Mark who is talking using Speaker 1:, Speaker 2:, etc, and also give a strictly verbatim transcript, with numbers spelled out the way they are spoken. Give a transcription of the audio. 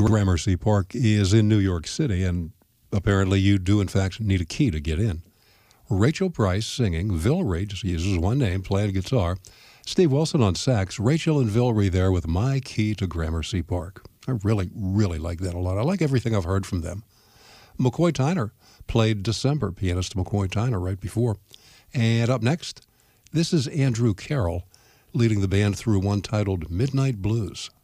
Speaker 1: Gramercy Park is in New York City, and apparently you do, in fact, need a key to get in. Rachel Price singing, Vilry just uses one name, playing guitar. Steve Wilson on sax, Rachel and Vilry there with My Key to Gramercy Park. I really, really like that a lot. I like everything I've heard from them. McCoy Tyner played December, pianist McCoy Tyner right before. And up next, this is Andrew Carroll leading the band through one titled Midnight Blues.